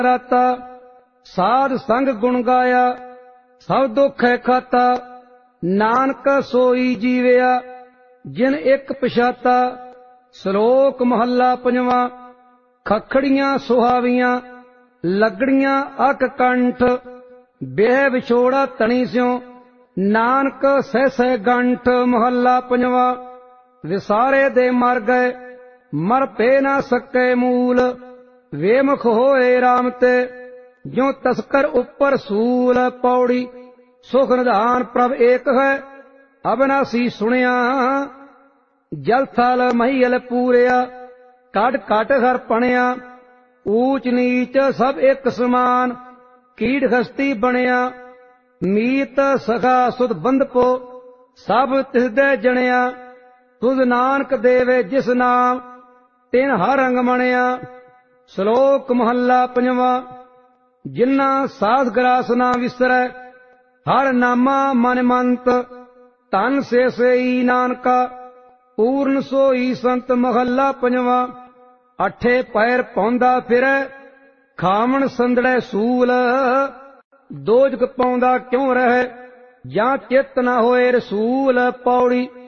राता। साध संग गुण गाया सब दुख है खाता। नानक सोई जीविया जिन एक पछाता। श्लोक महला पंजवा। खखड़ियां सुहावियां लगड़ियां अक कंठ। बेह विछोड़ा तणी स्यों नानक सह सह गंठ। महला पंजवा। विसारे दे मर गए मर पे ना सके मूल। वेमुख होए राम ते ज्यों तस्कर उपर सूल। पौड़ी सुख निधान प्रभ एक है अविनाशी सुनिया। जल थल महियल पूरिया कट कट हर पणिया। ऊच नीच सब एक समान कीड़ हस्ती बनिया। मीत सखा सुध बंधपो सब तिसदे जनिया। तुझ नानक देवे जिस नाम तिन हर रंग मणिया। श्लोक महला पंजवा। जिन्ना साध ग्रास ना विसरै हर नामा मन मंत। धन से सेई नानका पूर्ण सोई संत। महला पंजवा। अठे पैर पौंदा फिरै खावण संदड़े सूल। दोजक पाउंदा क्यों रहे जां चित न होए रसूल। पौड़ी